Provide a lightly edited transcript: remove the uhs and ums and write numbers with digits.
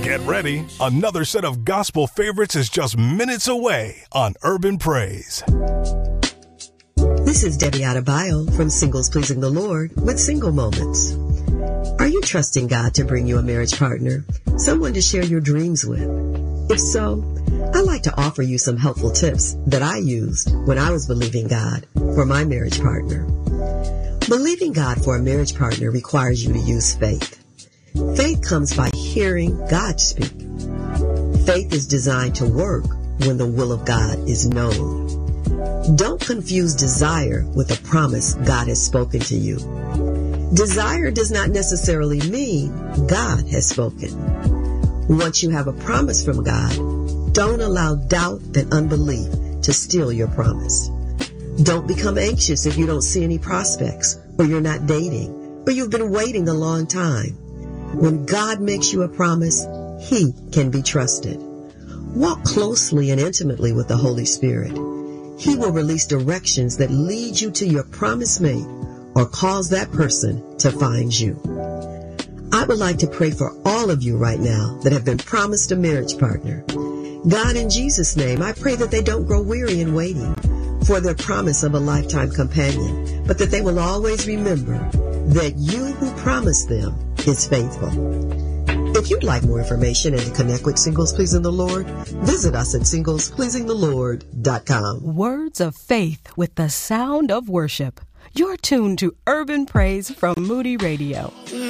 Get ready. Another set of gospel favorites is just minutes away on Urban Praise. This is Debbie Adebayo from Singles Pleasing the Lord with Single Moments. Are you trusting God to bring you a marriage partner, someone to share your dreams with? If so, I'd like to offer you some helpful tips that I used when I was believing God for my marriage partner. Believing God for a marriage partner requires you to use faith. Faith comes by hearing God speak. Faith is designed to work when the will of God is known. Don't confuse desire with a promise God has spoken to you. Desire does not necessarily mean God has spoken. Once you have a promise from God, don't allow doubt and unbelief to steal your promise. Don't become anxious if you don't see any prospects, or you're not dating, or you've been waiting a long time. When God makes you a promise, He can be trusted. Walk closely and intimately with the Holy Spirit. He will release directions that lead you to your promised mate or cause that person to find you. I would like to pray for all of you right now that have been promised a marriage partner. God, in Jesus' name, I pray that they don't grow weary in waiting for their promise of a lifetime companion, but that they will always remember that you who promised them is faithful. If you'd like more information and to connect with Singles Pleasing the Lord, visit us at SinglesPleasingTheLord.com. Words of faith with the sound of worship. You're tuned to Urban Praise from Moody Radio.